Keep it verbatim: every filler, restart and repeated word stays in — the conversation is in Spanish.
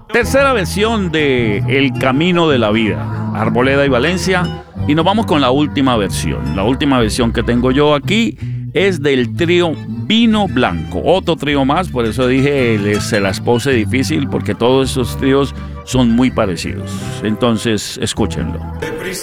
Tercera versión de El Camino de la Vida, Arboleda y Valencia. Y nos vamos con la última versión. La última versión que tengo yo aquí es del trío Vino Blanco. Otro trío más, por eso dije se las pose difícil, porque todos esos tríos son muy parecidos. Entonces, escúchenlo.